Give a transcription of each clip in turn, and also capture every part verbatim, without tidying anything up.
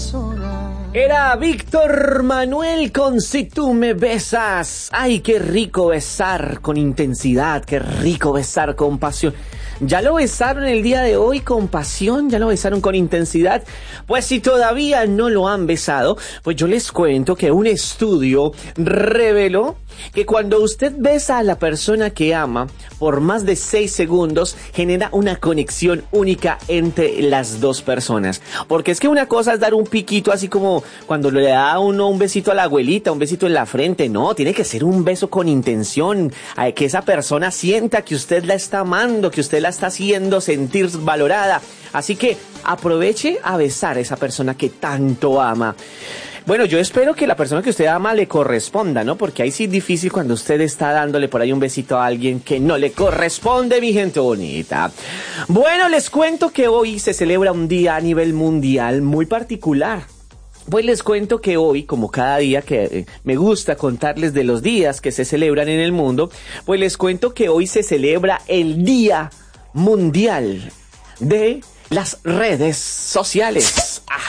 Era Víctor Manuel con Si tú me besas. Ay, qué rico besar con intensidad, qué rico besar con pasión. ¿Ya lo besaron el día de hoy con pasión? ¿Ya lo besaron con intensidad? Pues si todavía no lo han besado, pues yo les cuento que un estudio reveló que cuando usted besa a la persona que ama por más de seis segundos, genera una conexión única entre las dos personas. Porque es que una cosa es dar un piquito así como cuando le da a uno un besito a la abuelita, un besito en la frente. No, tiene que ser un beso con intención, que esa persona sienta que usted la está amando, que usted la está haciendo sentir valorada. Así que aproveche a besar a esa persona que tanto ama. Bueno, yo espero que la persona que usted ama le corresponda, ¿no? Porque ahí sí es difícil cuando usted está dándole por ahí un besito a alguien que no le corresponde, mi gente bonita. Bueno, les cuento que hoy se celebra un día a nivel mundial muy particular. Pues les cuento que hoy, como cada día que eh, me gusta contarles de los días que se celebran en el mundo, pues les cuento que hoy se celebra el Día Mundial de las Redes Sociales. Ah.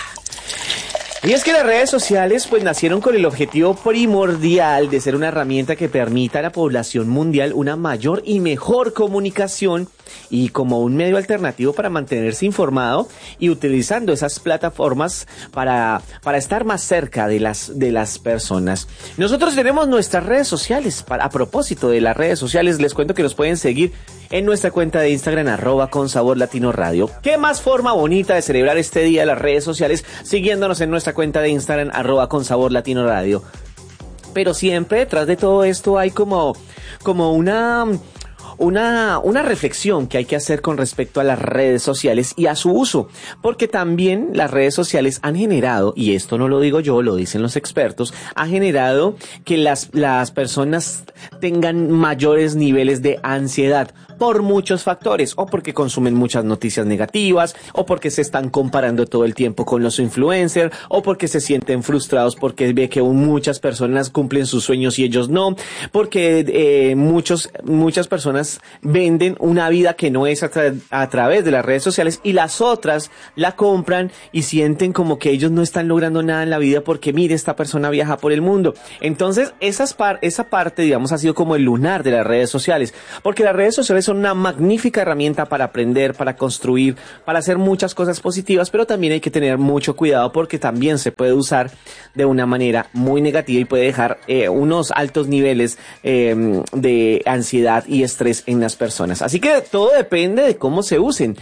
Y es que las redes sociales pues nacieron con el objetivo primordial de ser una herramienta que permita a la población mundial una mayor y mejor comunicación y como un medio alternativo para mantenerse informado y utilizando esas plataformas para, para estar más cerca de las, de las personas. Nosotros tenemos nuestras redes sociales. Para, a propósito de las redes sociales, les cuento que nos pueden seguir en nuestra cuenta de Instagram, arroba con sabor latino radio. ¿Qué más forma bonita de celebrar este día de las redes sociales? Siguiéndonos en nuestra cuenta de Instagram, arroba con sabor latino radio. Pero siempre detrás de todo esto hay como, como una... Una, una reflexión que hay que hacer con respecto a las redes sociales y a su uso, porque también las redes sociales han generado, y esto no lo digo yo, lo dicen los expertos, ha generado que las, las personas tengan mayores niveles de ansiedad por muchos factores, o porque consumen muchas noticias negativas, o porque se están comparando todo el tiempo con los influencers, o porque se sienten frustrados porque ve que muchas personas cumplen sus sueños y ellos no, porque eh, muchos, muchas personas venden una vida que no es a, tra- a través de las redes sociales y las otras la compran y sienten como que ellos no están logrando nada en la vida porque mire, esta persona viaja por el mundo. Entonces esas par- esa parte digamos ha sido como el lunar de las redes sociales, porque las redes sociales son una magnífica herramienta para aprender, para construir, para hacer muchas cosas positivas, pero también hay que tener mucho cuidado porque también se puede usar de una manera muy negativa y puede dejar eh, unos altos niveles eh, de ansiedad y estrés en las personas. Así que todo depende de cómo se usen.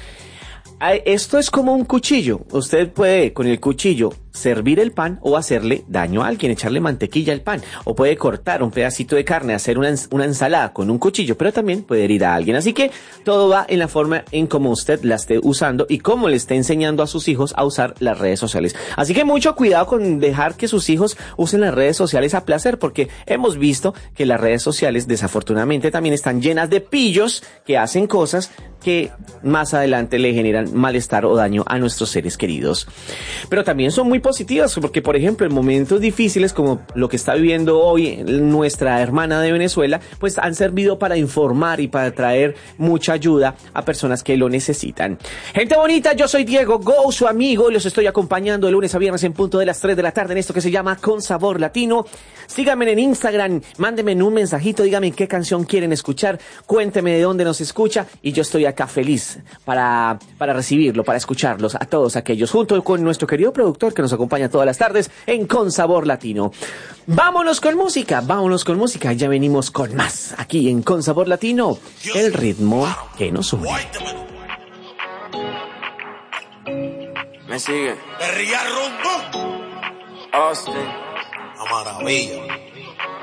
Esto es como un cuchillo. Usted puede con el cuchillo servir el pan o hacerle daño a alguien, echarle mantequilla al pan, o puede cortar un pedacito de carne, hacer una, una ensalada con un cuchillo, pero también puede herir a alguien. Así que todo va en la forma en cómo usted la esté usando y cómo le esté enseñando a sus hijos a usar las redes sociales. Así que mucho cuidado con dejar que sus hijos usen las redes sociales a placer, porque hemos visto que las redes sociales desafortunadamente también están llenas de pillos que hacen cosas que más adelante le generan malestar o daño a nuestros seres queridos. Pero también son muy positivas, porque por ejemplo en momentos difíciles como lo que está viviendo hoy nuestra hermana de Venezuela, pues han servido para informar y para traer mucha ayuda a personas que lo necesitan. Gente bonita, yo soy Diego Go, su amigo, y los estoy acompañando de lunes a viernes en punto de las tres de la tarde en esto que se llama Con Sabor Latino. Síganme en Instagram, mándenme un mensajito, díganme qué canción quieren escuchar, cuénteme de dónde nos escucha y yo estoy acá feliz para, para recibirlo, para escucharlos a todos aquellos, junto con nuestro querido productor que nos acompaña todas las tardes en Con Sabor Latino. Vámonos con música, vámonos con música, ya venimos con más aquí en Con Sabor Latino, el ritmo que nos une. Me sigue. De Ría Rondón. Austin. La maravilla.